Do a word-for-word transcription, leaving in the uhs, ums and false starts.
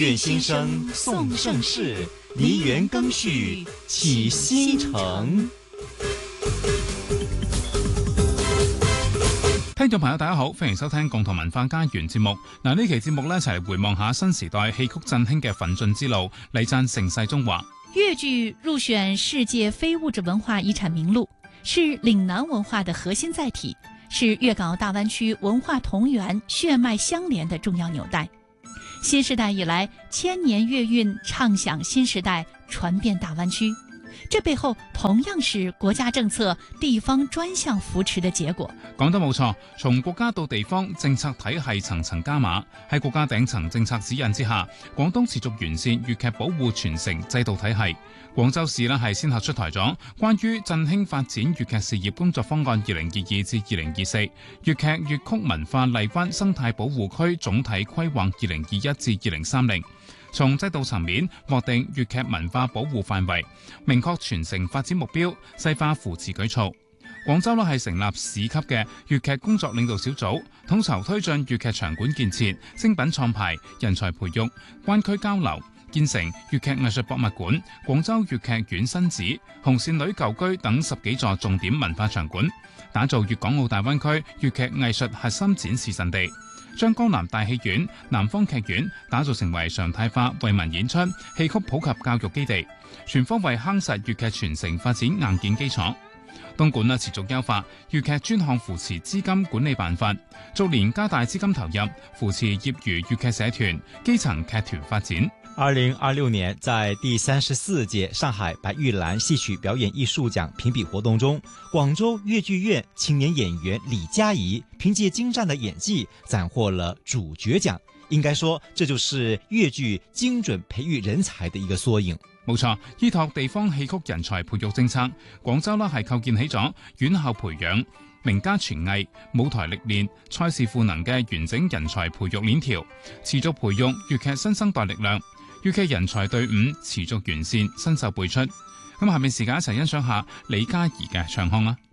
願新生送盛世，梨園更續啟新城。 聽眾朋友大家好，歡迎收聽共同文化家園節目。嗱，呢期節目呢，一齊回望下新時代戲曲振興嘅奮進之路，禮讚盛世中華。 粵劇入選世界非物質文化遺產名錄，是嶺南文化的核心載體，是粵港澳大灣區文化同源、血脈相連的重要紐帶。新時代以來，千年粵韻唱響新時代，傳遍大灣區。這背後同樣是國家政策、地方專項扶持的結果。 講得冇錯，從國家到地方，政策體系層層加碼。喺國家頂層政策指引之下，廣東持續完善粵劇保護傳承制度體系。廣州市呢係先後出台咗關於振興發展粵劇事業工作方案二零二二至二零二四、粵劇粵曲文化荔灣生態保護區總體規劃二零二一至二零三零。從制度層面劃定粵劇文化保護範圍，明確傳承發展目標，細化扶持舉措。廣州呢係成立市級嘅粵劇工作領導小組，統籌推進粵劇場館建設、精品創排、人才培育、灣區交流，建成粵劇藝術博物館、廣州粵劇院新址、紅線女舊居等十幾座重點文化場館，打造粵港澳大灣區粵劇藝術核心展示陣地。將江南大戲院、南方劇院打造成為常態化為民演出、戲曲普及教育基地，全方位夯實粵劇傳承發展硬件基礎。東莞呢持續優化粵劇專項扶持資金管理辦法，逐年加大資金投入，扶持業餘粵劇社團、基層劇團發展。 二零二六年，在第三十四屆上海白玉蘭戲曲表演藝術獎評比活動中，廣州粵劇院青年演員李嘉怡憑借精湛的演技，斬獲了主角獎。應該說，這就是粵劇精準培育人才的一個縮影。 冇錯，依託地方戲曲人才培育政策，廣州呢係構建起咗院校培養、名家傳藝、舞台歷練、賽事賦能嘅完整人才培育鏈條，持續培育粵劇新生代力量。粵劇人才隊伍持續完善，新秀輩出。咁下面時間一齊欣賞下李嘉怡嘅唱腔啦。